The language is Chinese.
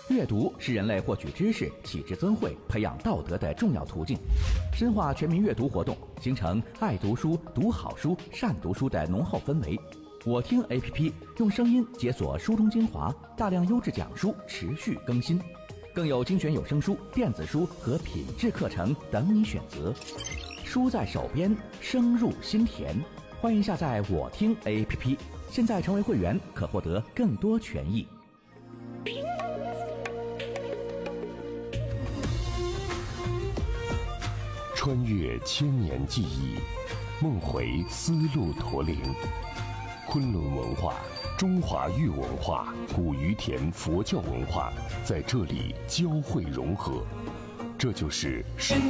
阅读是人类获取知识、启智增慧、培养道德的重要途径。深化全民阅读活动，形成爱读书、读好书、善读书的浓厚氛围。我听 APP 用声音解锁书中精华，大量优质讲书持续更新，更有精选有声书、电子书和品质课程等你选择。书在手边，声入心田。欢迎下载我听 APP， 现在成为会员可获得更多权益。 穿越千年记忆，梦回丝路驼铃。昆仑文化、中华玉文化、古于田佛教文化在这里交汇融合，这就是